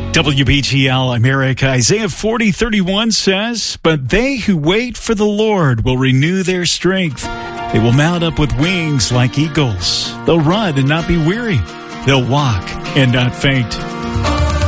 WBGL America, Isaiah 40:31 says, "But they who wait for the Lord will renew their strength. They will mount up with wings like eagles. They'll run and not be weary. They'll walk and not faint."